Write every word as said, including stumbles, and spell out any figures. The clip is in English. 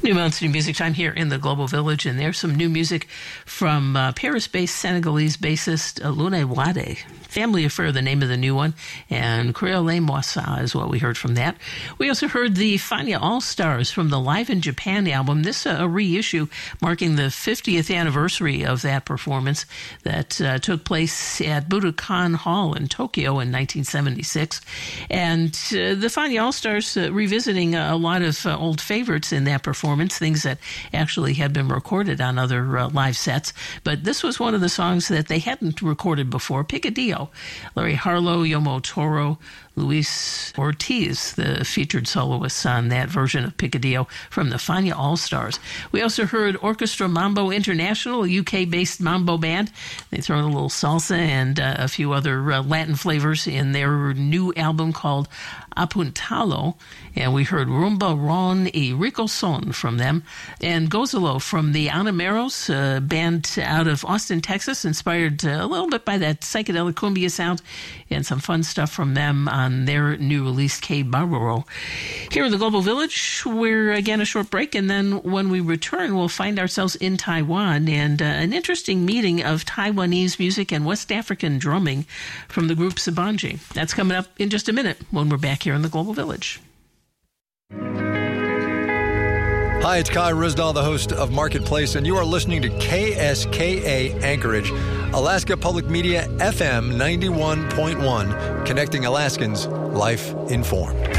New Mountains New Music Time here in the Global Village, and there's some new music from uh, Paris-based Senegalese bassist uh, Lune Wade. Family Affair, the name of the new one, and Creole Moissa is what we heard from that. We also heard the Fania All-Stars from the Live in Japan album. This uh, a reissue marking the fiftieth anniversary of that performance that uh, took place at Budokan Hall in Tokyo in nineteen seventy-six. And uh, the Fania All-Stars uh, revisiting a, a lot of uh, old favorites in that performance, things that actually had been recorded on other uh, live sets. But this was one of the songs that they hadn't recorded before, Picadillo. Larry Harlow, Yomo Toro, Luis Ortiz, the featured soloists on that version of Picadillo from the Fania All-Stars. We also heard Orchestra Mambo International, a U K-based mambo band. They throw in a little salsa and uh, a few other uh, Latin flavors in their new album called Apuntalo. And we heard Rumba Ron y Rico Son from them. And Gozalo from the Anameros, a band out of Austin, Texas, inspired uh, a little bit by that psychedelic cumbia sound, and some fun stuff from them on their new release, K Barbaro. Here in the Global Village, we're again a short break, and then when we return, we'll find ourselves in Taiwan and uh, an interesting meeting of Taiwanese music and West African drumming from the group Sabanji. That's coming up in just a minute when we're back here in the Global Village. Hi, it's Kai Risdahl, the host of Marketplace, and you are listening to K S K A Anchorage, Alaska Public Media F M ninety-one point one, connecting Alaskans, life informed.